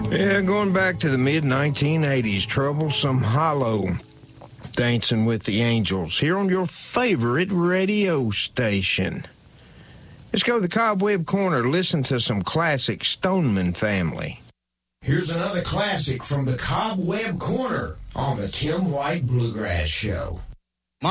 Yeah, going back to the mid-1980s, Troublesome Hollow, Dancing with the Angels, here on your favorite radio station. Let's go to the Cobweb Corner, listen to some classic Stoneman Family. Here's another classic from the Cobweb Corner on the Tim White Bluegrass Show.